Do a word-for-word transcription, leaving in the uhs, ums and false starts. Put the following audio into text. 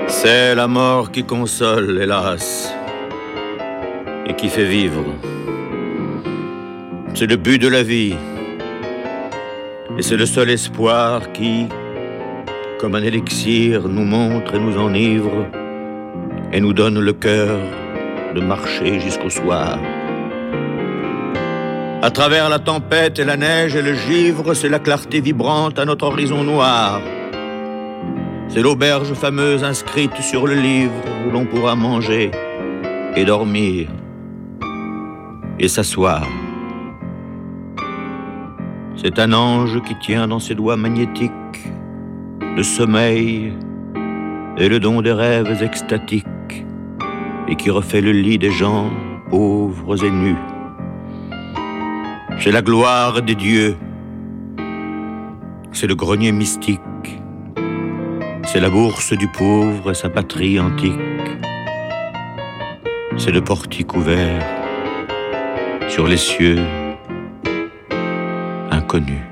C'est la mort qui console, hélas, et qui fait vivre. C'est le but de la vie, et c'est le seul espoir qui, comme un élixir, nous montre et nous enivre, et nous donne le cœur de marcher jusqu'au soir. À travers la tempête et la neige et le givre, c'est la clarté vibrante à notre horizon noir. C'est l'auberge fameuse inscrite sur le livre où l'on pourra manger et dormir et s'asseoir. C'est un ange qui tient dans ses doigts magnétiques le sommeil et le don des rêves extatiques et qui refait le lit des gens pauvres et nus. C'est la gloire des dieux, c'est le grenier mystique, c'est la bourse du pauvre et sa patrie antique, c'est le portique ouvert sur les cieux inconnus.